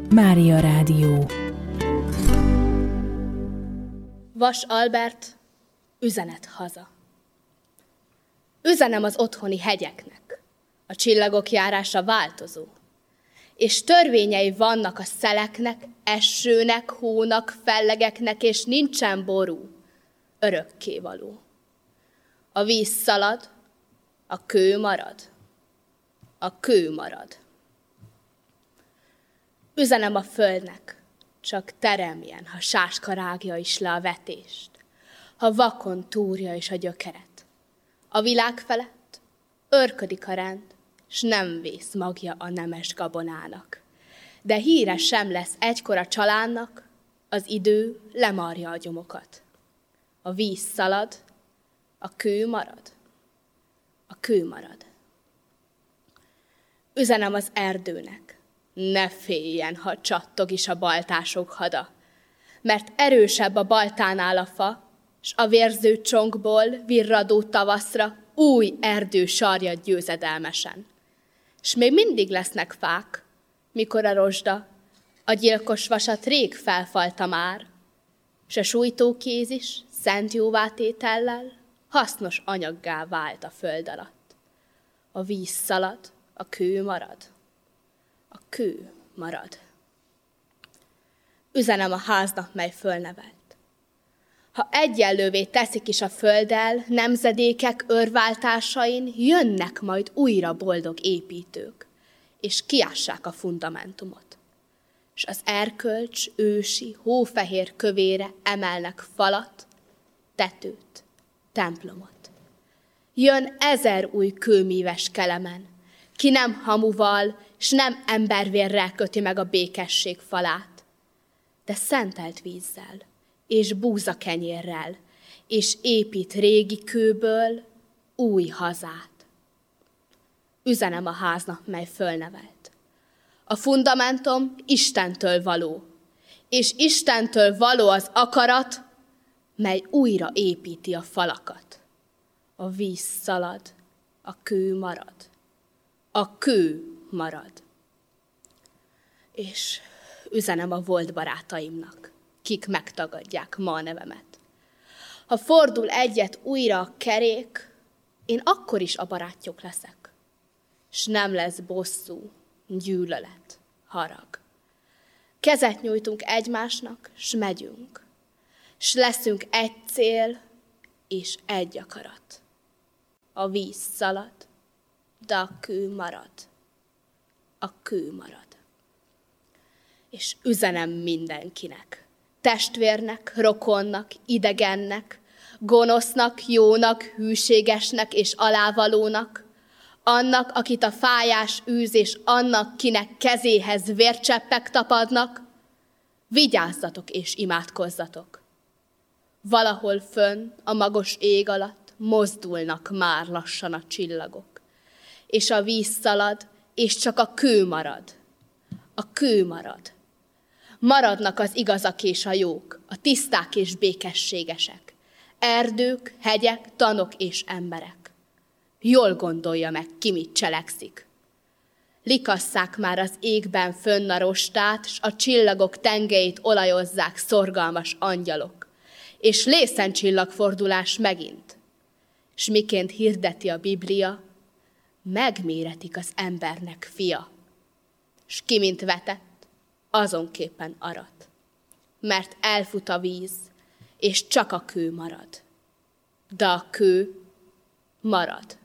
Mária Rádió. Vas Albert, üzenet haza. Üzenem az otthoni hegyeknek, a csillagok járása változó, és törvényei vannak a szeleknek, esőnek, hónak, fellegeknek, és nincsen ború, örökkévaló. A víz szalad, a kő marad, a kő marad. Üzenem a földnek, csak teremjen, ha sáska rágja is le a vetést, ha vakon túrja is a gyökeret. A világ felett örködik a rend, s nem vész magja a nemes gabonának. De híre sem lesz egykor a csalánnak, az idő lemarja a gyomokat. A víz szalad, a kő marad, a kő marad. Üzenem az erdőnek, ne féljen, ha csattog is a baltások hada, mert erősebb a baltánál a fa, s a vérző csonkból virradó tavaszra új erdő sarjad győzedelmesen. S még mindig lesznek fák, mikor a rozsda a gyilkos vasat rég felfalta már, s a sújtókéz is szent jóvátétellel hasznos anyaggá vált a föld alatt. A víz szalad, a kő marad, a kő marad. Üzenem a háznak, mely fölnevelt. Ha egyenlővé teszik is a földdel, nemzedékek örváltásain jönnek majd újra boldog építők, és kiássák a fundamentumot. És az erkölcs ősi, hófehér kövére emelnek falat, tetőt, templomot. Jön 1000 új kőmíves kelemen, ki nem hamuval, s nem embervérrel köti meg a békesség falát, de szentelt vízzel, és búzakenyérrel, és épít régi kőből új hazát. Üzenem a háznak, mely fölnevelt. A fundamentum Istentől való, és Istentől való az akarat, mely újra építi a falakat. A víz szalad, a kő marad, a kő marad. És üzenem a volt barátaimnak, kik megtagadják ma a nevemet. Ha fordul egyet újra a kerék, én akkor is a barátjuk leszek. S nem lesz bosszú, gyűlölet, harag. Kezet nyújtunk egymásnak, s megyünk. S leszünk egy cél, és egy akarat. A víz szalad, de a kő marad. A kő marad. És üzenem mindenkinek. Testvérnek, rokonnak, idegennek, gonosznak, jónak, hűségesnek és alávalónak, annak, akit a fájás űz, és annak, kinek kezéhez vércseppek tapadnak, vigyázzatok és imádkozzatok. Valahol fönn, a magos ég alatt mozdulnak már lassan a csillagok, és a víz szalad, és csak a kő marad. A kő marad. Maradnak az igazak és a jók, a tiszták és békességesek, erdők, hegyek, tanok és emberek. Jól gondolja meg, ki mit cselekszik. Likasszák már az égben fönn a rostát, s a csillagok tengelyét olajozzák szorgalmas angyalok, és lészen csillagfordulás megint. S miként hirdeti a Biblia, megméretik az embernek fia. S ki mint vetett, azonképpen arat. Mert elfut a víz, és csak a kő marad. De a kő marad.